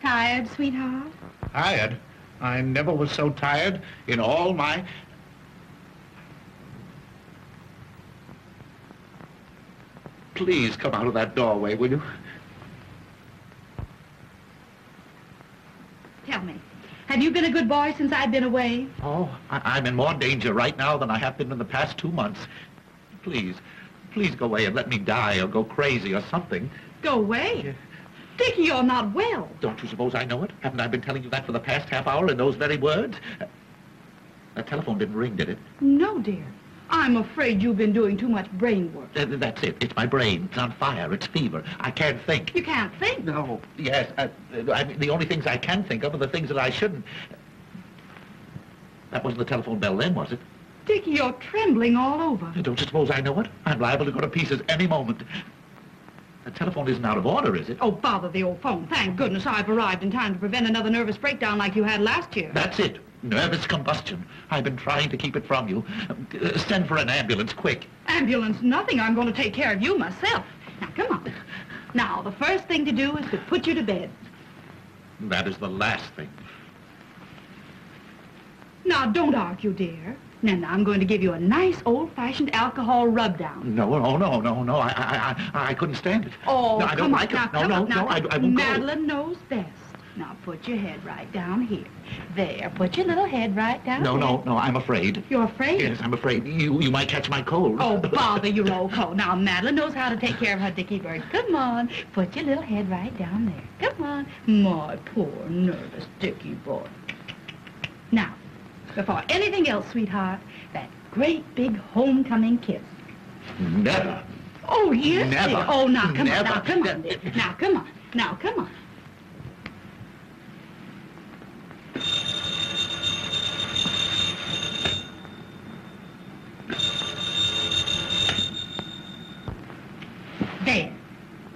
Tired, sweetheart? Tired? I never was so tired in all my... Please come out of that doorway, will you? Tell me, have you been a good boy since I've been away? Oh, I'm in more danger right now than I have been in the past 2 months. Please, please go away and let me die or go crazy or something. Go away? Dickie, you're not well. Don't you suppose I know it? Haven't I been telling you that for the past half hour in those very words? That telephone didn't ring, did it? No, dear. I'm afraid you've been doing too much brain work. That's it. It's my brain. It's on fire. It's fever. I can't think. You can't think? No. Yes. I mean, the only things I can think of are the things that I shouldn't. That wasn't the telephone bell then, was it? Dickie, you're trembling all over. Don't you suppose I know it? I'm liable to go to pieces any moment. The telephone isn't out of order, is it? Oh, bother the old phone. Thank goodness I've arrived in time to prevent another nervous breakdown like you had last year. That's it. Nervous combustion. I've been trying to keep it from you. Send for an ambulance, quick. Ambulance, nothing. I'm going to take care of you myself. Now, come on. Now, the first thing to do is to put you to bed. That is the last thing. Now, don't argue, dear. Now, I'm going to give you a nice old-fashioned alcohol rub-down. No. I couldn't stand it. Oh, no, I don't come on. like Now, it. come on. Now, I won't Madeline knows best. Now, put your head right down here. There, put your little head right down go. there. No, I'm afraid. You're afraid? Yes, I'm afraid. You might catch my cold. Oh, bother your old coat. Now, Madeline knows how to take care of her Dickie bird. Come on, put your little head right down there. Come on. My poor, nervous Dickie boy. Now, before anything else, sweetheart, that great big homecoming kiss. Never. Oh, yes, Never. dear. Oh, now, come Never. on. Now, come on, dear. Now, come on. Now, come on. There.